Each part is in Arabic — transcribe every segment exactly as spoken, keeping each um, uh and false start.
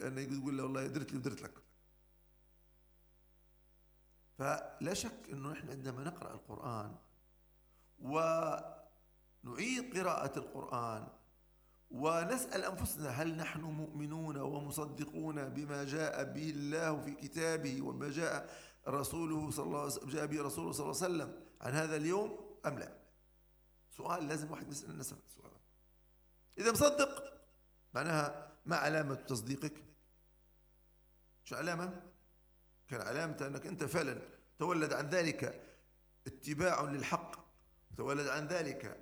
كأنه يقول له والله درت لي ودرت لك. فلا شك أنه نحن عندما نقرأ القرآن ونعيد قراءة القرآن ونسأل أنفسنا هل نحن مؤمنون ومصدقون بما جاء به الله في كتابه وما جاء رسوله صلى الله جاء به رسوله صلى الله عليه وسلم عن هذا اليوم أم لا؟ سؤال لازم واحد يسأل نفسه السؤال. إذا مصدق معناها ما علامة تصديقك؟ شو علامة؟ كان علامة أنك أنت فعلا تولد عن ذلك اتباع للحق، تولد عن ذلك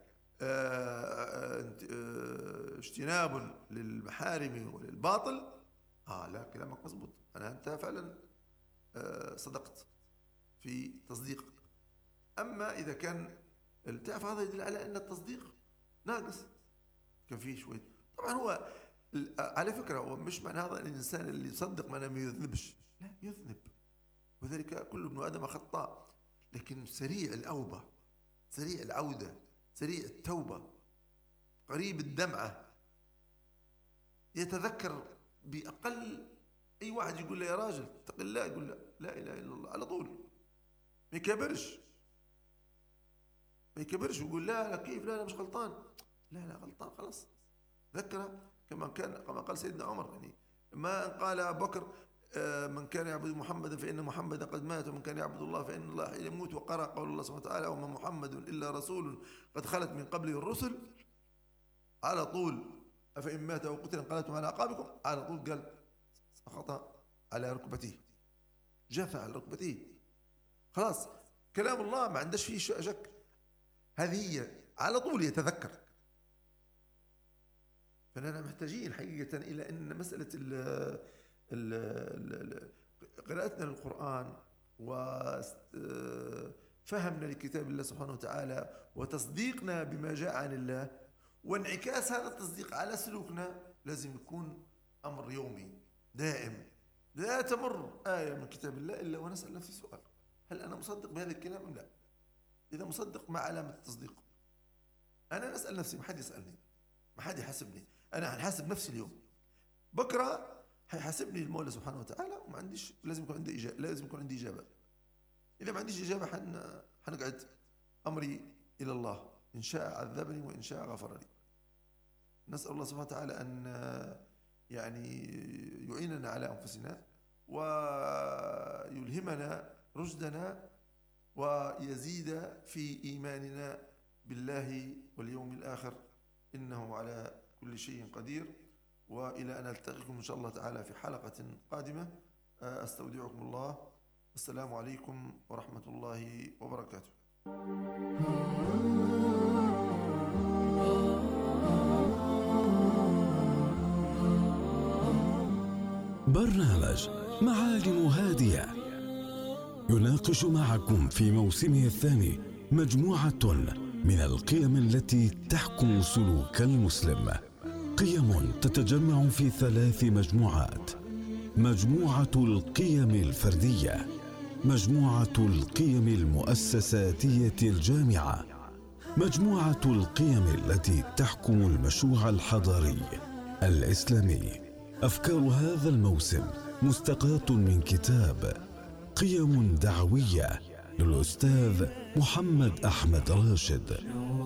اجتناب للمحارم وللباطل. آه لا كلامك مضبوط، أنا أنت فعلا صدقت في تصديقك. أما إذا كان تعرف هذا يدل على أن التصديق ناقص، كان فيه شوية. طبعا هو على فكرة هو مش معنى هذا الإنسان اللي يصدق معناه ما يذنبش، لا يذنب، وذلك كل ابن آدم خطاء، لكن سريع الأوبة، سريع العودة، سريع التوبة، قريب الدمعة، يتذكر بأقل أي واحد يقول له يا راجل اتق الله يقول لا لا إله إلا الله على طول، ما يكبرش ما يكبرش ويقول لا لا كيف لا أنا مش غلطان، لا لا غلطان خلاص. ذكره كما كان كما قال سيدنا عمر، يعني ما قال أبو بكر من كان يعبد محمدا فإن محمدا قد مات ومن كان يعبد الله فإن الله يموت، وقرأ قول الله سبحانه وتعالى وما محمد إلا رسول قد خلت من قبله الرسل، على طول أفإن مات أو قتل انقلبتم على أعقابكم، على طول قال سقط على ركبتيه، جثى على ركبتيه، خلاص كلام الله ما عندش فيه شك. هذه هي على طول يتذكر. فنحن محتاجين حقيقة إلى أن مسألة ال ال ال قراءتنا للقرآن وفهمنا لكتاب الله سبحانه وتعالى وتصديقنا بما جاء عن الله وانعكاس هذا التصديق على سلوكنا لازم يكون أمر يومي دائم. لا تمر آية من كتاب الله إلا ونسأل نفسي سؤال، هل أنا مصدق بهذا الكلام أم لا؟ إذا مصدق ما علامة التصديق؟ أنا نسأل نفسي، ما حد يسألني، ما حد يحاسبني، أنا هنحاسب نفسي اليوم. بكرة هيحاسبني المولى سبحانه وتعالى وما عنديش، لازم يكون عندي إجابة، لازم يكون عندي إجابة. إذا ما عنديش إجابة حن حنقعد أمري إلى الله، إن شاء عذبني وإن شاء غفر لي. نسأل الله سبحانه وتعالى أن يعني يعيننا على أنفسنا ويلهمنا رشدنا ويزيد في إيماننا بالله واليوم الآخر، إنه على كل شيء قدير. وإلى أن ألتقيكم إن شاء الله تعالى في حلقة قادمة، أستودعكم الله، السلام عليكم ورحمة الله وبركاته. برنامج معالم هادية يناقش معكم في موسمه الثاني مجموعة من القيم التي تحكم سلوك المسلم، قيم تتجمع في ثلاث مجموعات: مجموعة القيم الفردية، مجموعة القيم المؤسساتية الجامعة، مجموعة القيم التي تحكم المشروع الحضاري الإسلامي. أفكار هذا الموسم مستقاة من كتاب قيم دعوية للأستاذ محمد أحمد راشد.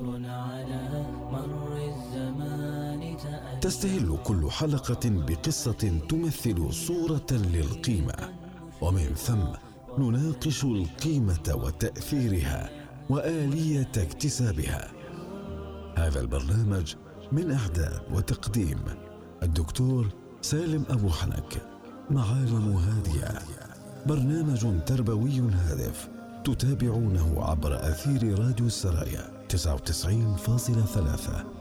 تستهل كل حلقة بقصة تمثل صورة للقيمة، ومن ثم نناقش القيمة وتأثيرها وآلية اكتسابها. هذا البرنامج من إعداد وتقديم الدكتور سالم أبو حنك. معالم هادية برنامج تربوي هادف تتابعونه عبر أثير راديو السرايا تسعة وتسعين فاصلة ثلاثة.